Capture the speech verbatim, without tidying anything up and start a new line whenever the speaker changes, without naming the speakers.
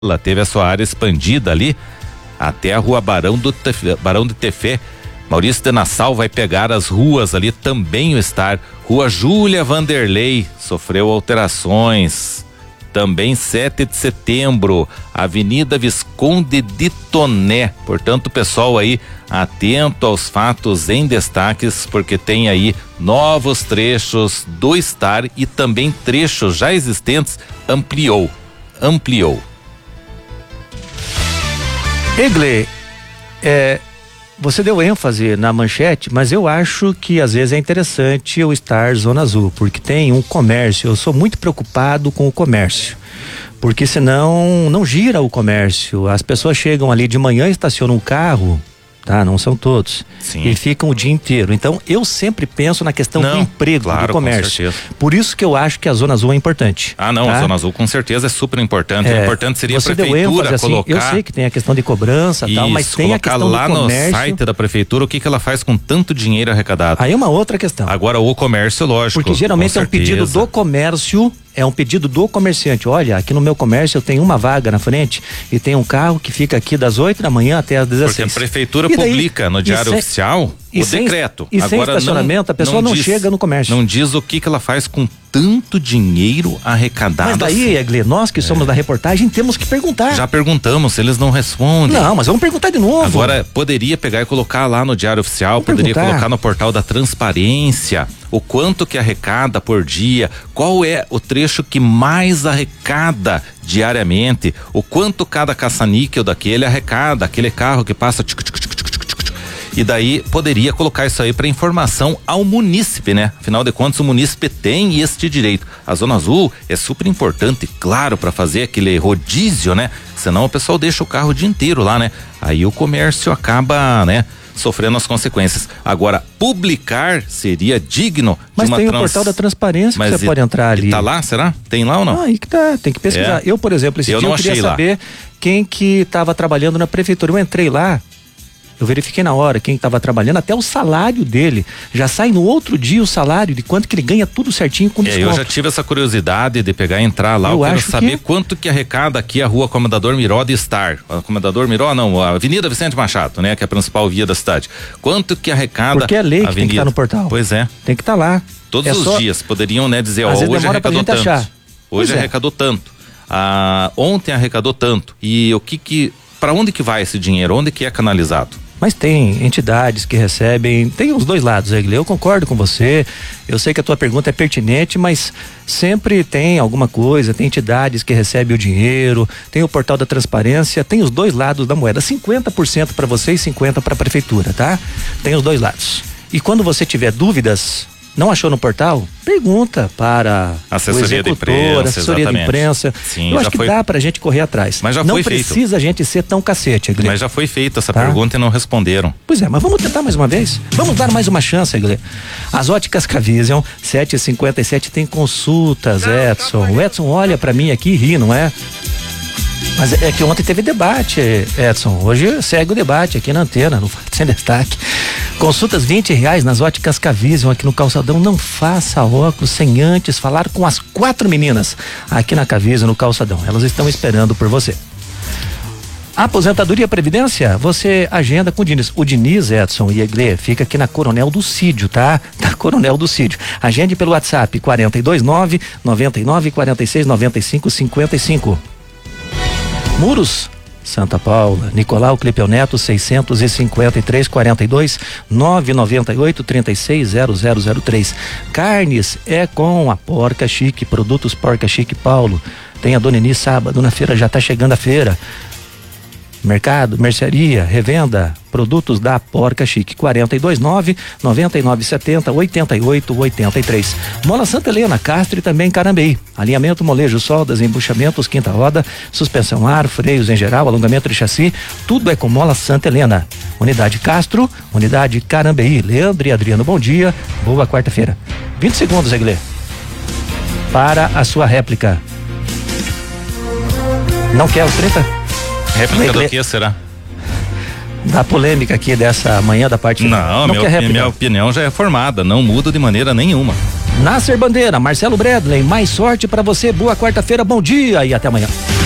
Ela teve a sua área expandida ali até a rua Barão do Tefé, Barão de Tefé. Maurício de Nassau vai pegar as ruas ali, também o estar. Rua Júlia Vanderlei sofreu alterações. Também sete de setembro, Avenida Visconde de Toné. Portanto, pessoal aí atento aos fatos em destaques, porque tem aí novos trechos do estar e também trechos já existentes ampliou, ampliou.
Egle, é, você deu ênfase na manchete, mas eu acho que às vezes é interessante o estar Zona Azul, porque tem um comércio. Eu sou muito preocupado com o comércio, porque senão não gira o comércio. As pessoas chegam ali de manhã, estacionam o carro, tá? Não são todos.
Sim.
E ficam o dia inteiro. Então eu sempre penso na questão não, do emprego,
claro,
do comércio. Por isso que eu acho que a Zona Azul é importante.
Ah, não, tá? A Zona Azul com certeza é super importante. É, o importante seria a prefeitura
assim,
colocar.
Eu sei que tem a questão de cobrança e tal, mas tem a questão
lá
do comércio.
No site da prefeitura o que que ela faz com tanto dinheiro arrecadado.
Aí é uma outra questão.
Agora o comércio, lógico.
Porque geralmente é um pedido do comércio. É um pedido do comerciante. Olha, aqui no meu comércio eu tenho uma vaga na frente e tem um carro que fica aqui das oito da manhã até as dezesseis.
Porque a prefeitura daí, publica no Diário sem, Oficial o
sem,
decreto.
E Agora, sem estacionamento, não, a pessoa não, não diz, chega no comércio.
Não diz o que que ela faz com tanto dinheiro arrecadado.
Mas daí, Egle, nós que somos é. da reportagem temos que perguntar.
Já perguntamos, eles não respondem.
Não, mas vamos perguntar de novo.
Agora, poderia pegar e colocar lá no Diário Oficial, vamos poderia perguntar. Colocar no portal da transparência o quanto que arrecada por dia, qual é o trecho que mais arrecada diariamente, o quanto cada caça-níquel daquele arrecada, aquele carro que passa tchic, tchic, tchic, tchic, tchic, e daí poderia colocar isso aí para informação ao munícipe, né? Afinal de contas o munícipe tem este direito. A Zona Azul é super importante, claro, para fazer aquele rodízio, né? Senão o pessoal deixa o carro o dia inteiro lá, né? Aí o comércio acaba, né? Sofrendo as consequências. Agora, publicar seria digno
Mas
de uma
tem
trans...
o portal da transparência Mas que você e, pode entrar ali.
Tá lá, será? Tem lá ou não?
Ah, aí que tá, tem que pesquisar. É. Eu, por exemplo, esse
eu
dia
não
eu queria
achei
saber
lá.
quem que estava trabalhando na prefeitura. Eu entrei lá, eu verifiquei na hora quem estava trabalhando, até o salário dele. Já sai no outro dia o salário, de quanto que ele ganha, tudo certinho com desconto.
É, eu já tive essa curiosidade de pegar e entrar lá. Eu, eu quero saber que... quanto que arrecada aqui a rua Comendador Miró de Estar. A Comendador Miró, não, a Avenida Vicente Machado, né? Que é a principal via da cidade. Quanto que arrecada.
Porque é lei que tem que estar no portal.
Pois é.
Tem que estar lá.
Todos
é
os
só...
dias poderiam, né, dizer,
ó,
hoje arrecadou tanto.
Achar.
Hoje arrecadou é. tanto. Ah, ontem arrecadou tanto. E o que que, pra onde que vai esse dinheiro? Onde que é canalizado?
Mas tem entidades que recebem, tem os dois lados, Egle, eu concordo com você, eu sei que a tua pergunta é pertinente, mas sempre tem alguma coisa, tem entidades que recebem o dinheiro, tem o portal da transparência, tem os dois lados da moeda, cinquenta por cento para você e cinquenta por cento para a prefeitura, tá? Tem os dois lados. E quando você tiver dúvidas, não achou no portal? Pergunta para
assessoria
o executor,
de imprensa,
assessoria
exatamente.
de imprensa.
Sim,
eu acho que
foi...
dá pra gente correr atrás.
Mas já
não
foi
precisa
feito.
a gente ser tão cacete, Egle.
Mas já foi feita essa
tá?
pergunta e não responderam.
Pois é, mas vamos tentar mais uma vez? Vamos dar mais uma chance, Egle. As óticas Cavision, sete e cinquenta e sete, tem consultas, Edson. O Edson olha pra mim aqui e ri, não é? Mas é que ontem teve debate, Edson. Hoje segue o debate aqui na antena, no Sem Destaque. Consultas vinte reais nas óticas Cavision aqui no Calçadão. Não faça óculos sem antes falar com as quatro meninas aqui na Cavision, no Calçadão. Elas estão esperando por você. Aposentadoria e Previdência, você agenda com o Diniz. O Diniz, Edson e Egle, fica aqui na Coronel do Cídio, tá? Na Coronel do Cídio. Agende pelo WhatsApp quarenta e dois nove, noventa e nove, quarenta e seis, noventa e cinco, cinquenta e cinco. Muros, Santa Paula, Nicolau Clipeu Neto, seiscentos e cinquenta e três, quarenta e dois, nove noventa e oito, trinta e seis, zero zero zero três. Carnes é com a Porca Chique, produtos Porca Chique Paulo. Tem a Dona Eni sábado na feira, já tá chegando a feira. Mercado, mercearia, revenda, produtos da Porca Chique, quarenta e dois nove, noventa e nove setenta, oitenta e oito, oitenta e três. Mola Santa Helena, Castro e também Carambeí. Alinhamento, molejo, soldas, embuchamentos, quinta roda, suspensão ar, freios em geral, alongamento de chassi, tudo é com Mola Santa Helena. Unidade Castro, unidade Carambeí. Leandro e Adriano, bom dia, boa quarta-feira. vinte segundos, Egle, para a sua réplica. Não quer os trinta?
Réplica do que será?
Da polêmica aqui dessa manhã da parte
Não, não minha, minha opinião já é formada, não muda de maneira nenhuma.
Nasser Bandeira, Marcelo Bradley, mais sorte pra você, boa quarta-feira, bom dia e até amanhã.